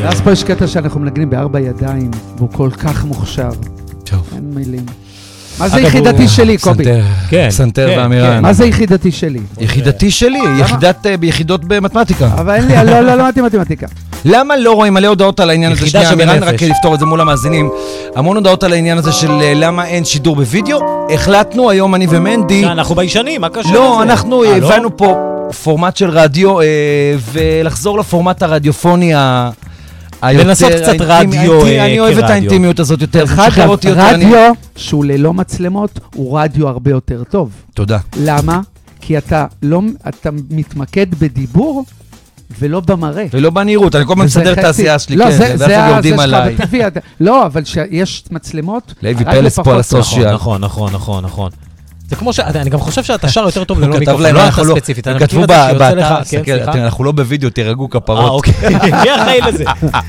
ואז פה יש קטע שאנחנו מנגנים בארבע ידיים, והוא כל כך מוכשר. טוב. אין מילים. מה זה יחידתי שלי, קובי? סנטר ואמירן. מה זה יחידתי שלי? יחידתי שלי, ביחידות במתמטיקה. אבל אין לי, לא למדתי מתמטיקה. למה לא רואים מלא הודעות על העניין הזה? שנייה, אמירן, רק לפתור את זה מול המאזינים. המון הודעות על העניין הזה של למה אין שידור בווידאו. החלטנו היום, אני ומנדי... אנחנו בישנים, מה קשה לזה? לא, אנחנו הבנו פה פורמט של רדיו, ולחזור לפורמט הרדיופוני לנסות קצת רדיו אני אוהב את האינטימיות הזאת יותר. אגב, רדיו שהוא ללא מצלמות הוא רדיו הרבה יותר טוב. תודה. למה? כי אתה מתמקד בדיבור ולא במראה. ולא בנראות, אני כל הזמן מסדר את העשייה שלי, לא, כן, זה שלך בטבעי. לא, אבל שיש מצלמות... לוי פלס פה על הסושיאל. נכון. זה כמו אני גם חושב שאתה שר יותר טוב ללא מיקרופון, לא אתה ספציפית. כתבו באתר, אנחנו לא בווידאו, תירגעו כפרות. אוקיי, מי אחראי לזה?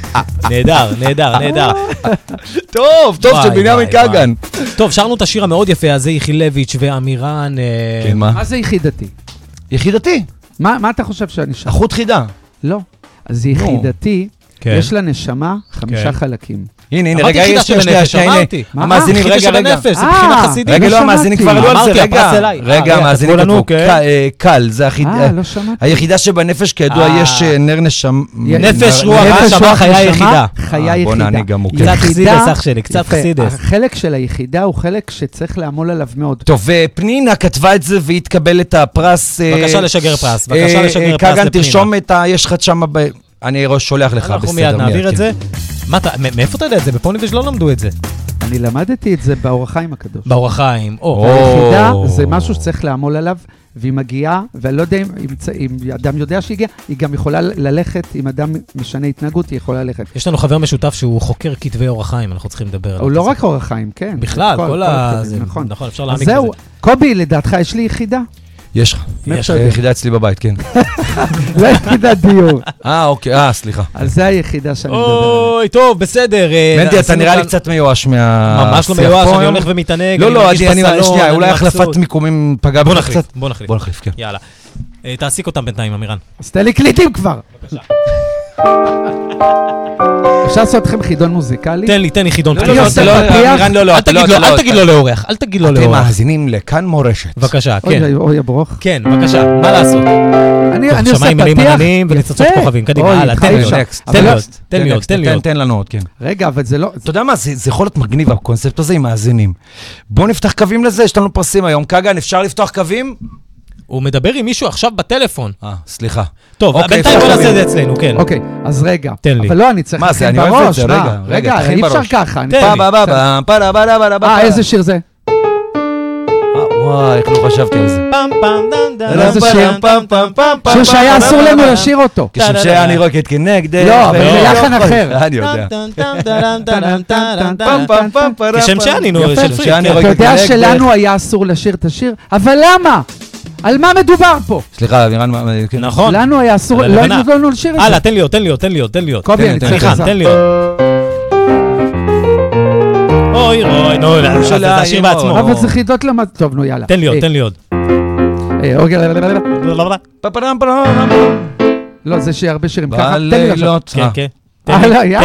נהדר. טוב, של בנימין קגן. טוב, שרנו את השיר המאוד יפה הזה, יחילביץ' ואמירן. כן, מה? מה זה יחידתי? יחידתי. מה אתה חושב שאני שר? החוט חידה. לא. אז יחידתי, יש לה נשמה 5 חלקים. הנה, רגע, יש שנייה. המאזינים, רגע. זה בחינה חסידית. רגע, לא, המאזינים כבר עלו על זה, רגע, המאזינים כתבו, קל, זה לא שמעתי. היחידה שבנפש, כידוע, יש נר נשמה. נפש, רוח, נשמה, חיה יחידה. חיה יחידה. בוא נענה גם הוא. קצת חסידס, אח שלי, קצת חסידס. החלק של היחידה הוא חלק שצריך לעמול עליו מאוד. טוב, ופנינה כתבה את זה והיא תקבל את הפרס. בבקשה לשגר פרס, קגן, תרשום יש לך שם, אני שולח לך בסדר. אנחנו מיד נעביר את זה. מאיפה אתה יודע את זה? בפוניבז' לא למדו את זה. אני למדתי את זה באורח חיים הקדוש. באורח חיים, היחידה זה משהו שצריך לעמול עליו, והיא מגיעה, ואני לא יודע אם אדם יודע שהיא הגיעה, היא גם יכולה ללכת, אם אדם משנה התנהגות, היא יכולה ללכת. יש לנו חבר משותף שהוא חוקר כתבי אורח חיים, אנחנו צריכים לדבר עליו. הוא לא רק אורח חיים, כן. בכלל, כל זה. נכון, אפשר להעמיק בזה. זהו, קובי, לדעתך יש לי יחידה? יש לך, יחידה אצלי בבית, כן. זה יחידת דיור. אוקיי, סליחה. על זה היחידה שאני מדבר. אוי, טוב, בסדר. מנדי, אתה נראה לי קצת מיואש ממש לא מיואש, אני הולך ומתענג. לא, שנייה, אולי החלפת מיקומים פגע בך קצת. בוא נחליף, כן. יאללה. תעסיק אותם בינתיים, אמירן. אז תן לי קליטים כבר. בבקשה. אפשר לעשות לכם חידון מוזיקלי? תן לי חידון. אל תגיד לו לאורח, אל תגיד לו לאורח. אתם מאזינים לכאן מורשת. בבקשה, כן. אוי, אברוך. כן, בבקשה, מה לעשות? אני עושה שמיים מלאים עננים וניצוצות כוכבים, קדימה, הלאה, תן לי עוד. תן לנו עוד, כן. רגע, אבל זה לא... אתה יודע מה, זה יכול להיות מגניב, הקונספט הזה עם מאזינים. בואו נפתח קווים לזה, יש לנו פרסים היום. קגן, אפשר לפתוח קווים? הוא מדבר עם מישהו עכשיו בטלפון. סליחה. טוב, בינתיים בוא נעשה את זה אצלנו, כן. אוקיי, אז רגע. תן לי. אבל לא, אני צריך לכם בראש. רגע, אי אפשר ככה. תן לי. איזה שיר זה? וואי, איך לא חשבתי על זה. איזה שיר? שיר שהיה אסור לנו לשיר אותו. כשם שאני רוקד כנגדך. לא, אבל זה לחן אחר. אני יודע. כשם שאני, אתה יודע שלנו היה אסור לשיר את השיר? אבל למה? על מה מדובר פה? סליחה, אמירן, נכון. לנו היה אסור, לא היינו לנו לשיר את זה. הלאה, תן לי עוד. קובי, אני צריך סליחה, תן לי עוד. אוי, זה השיר בעצמו. אבל זה חידות למד... טוב, נו, יאללה. תן לי עוד. לא, זה שהרבה שירים ככה. בלילות. כן. תן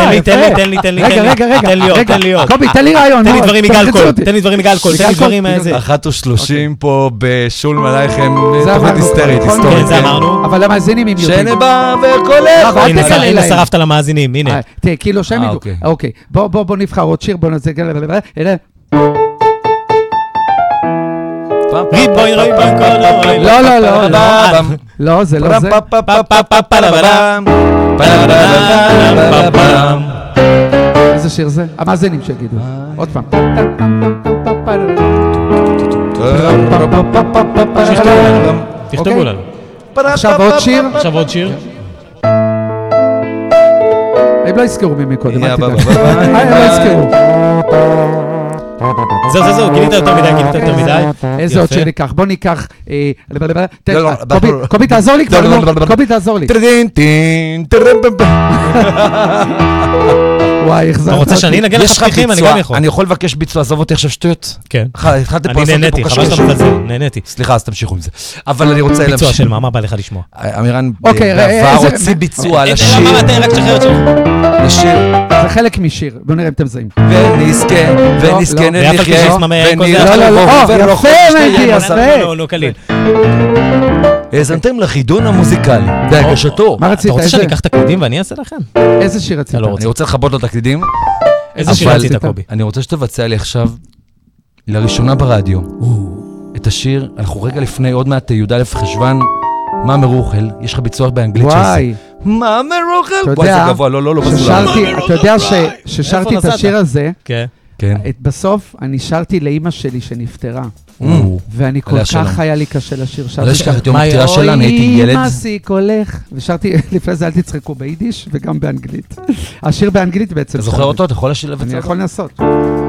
לי עוד. קובי, תן לי רעיון. תן לי דברים מגלקול, תן לי דברים מאיזה. 1:30 פה בשול מלאכם, תוכנית היסטרית, כן, זה אמרנו. אבל המאזינים עם יודעים. שנבא וקולך. הנה, שרפת למאזינים, הנה. תראה, כאילו שהם ידעו. אוקיי, בוא נבחר עוד שיר, בוא נעשה... ריבוי קולוי. לא, זה לא זה. איזה שיר זה? המאזינים שיגידו. עוד פעם. תכתבו לנו. עכשיו עוד שיר. הם לא יזכרו ממי קודם, אל תדאג. הם לא יזכרו. זהו, גילית יותר מדי. איזה עוד שיר ניקח? בוא ניקח... קובי, תעזור לי כבר, קובי, תעזור לי. וואי, אתה רוצה שאני אנגן לך פתיחים? אני גם יכול. אני יכול לבקש ביצוע, עזוב אותי עכשיו שטויות. כן. התחלתם פה לעשות נהניתי, חבל שאתה מבזל, נהניתי. סליחה, אז תמשיכו עם זה. אבל אני רוצה ביצוע של מה בא לך לשמוע? אמירן בעבר הוציא ביצוע לשיר. לשיר. זה חלק משיר, בואו נראה אם אתם זהים. ונזכה, נחיה, יפה, יפה. לא, קליל. האזנתם לחידון המוזיקלי, בהגשתו. מה רצית? אתה רוצה שאני אקח את הקלידים ואני אעשה לכם? איזה שיר רצית? אני רוצה לכבות לו את הקלידים. איזה שיר רצית, קובי? אני רוצה שתבצע לי עכשיו, לראשונה ברדיו, את השיר, אנחנו רגע לפני, עוד מעט י"א חשוון, מה מרוכל, יש לך ביצוע באנגלית של זה. מה מרוכל? וואי, זה גבוה, לא, אתה יודע ששרתי את השיר הזה, כן. בסוף אני שרתי לאמא שלי שנפטרה. ואני כל כך היה לי קשה לשיר. לא אשכח את יום הפטירה שלה, אני הייתי ילד. אוי, מסיק הולך. ושרתי, לפני זה אל תצחקו ביידיש וגם באנגלית. השיר באנגלית בעצם. אתה זוכר אותו? אתה יכול לשיר לבצע? אני יכול לנסות.